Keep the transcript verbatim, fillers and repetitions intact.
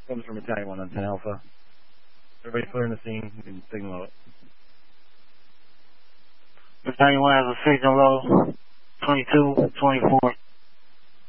Comes from Battalion one on ten Alpha. Everybody clearing the scene. You can signal it. Battalion one has a signal low. twenty-two, twenty-four,